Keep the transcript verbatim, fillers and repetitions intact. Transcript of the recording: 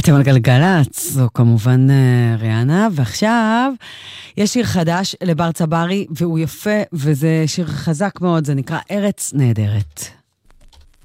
אתם על גלגלצ, זו כמובן ריאנה, ועכשיו יש שיר חדש לבר צברי, והוא יפה, וזה שיר חזק מאוד, זה נקרא ארץ נהדרת.